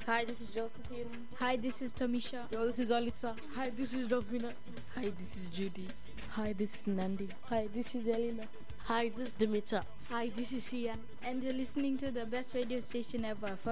Hi, this is Josephine. Hi, this is Tomisha. Yo, this is Olitsa. Hi, this is Dovina. Hi, this is Judy. Hi, this is Nandi. Hi, this is Elena. Hi, this is Dimitra. Hi, this is Ian. And you're listening to the best radio station ever.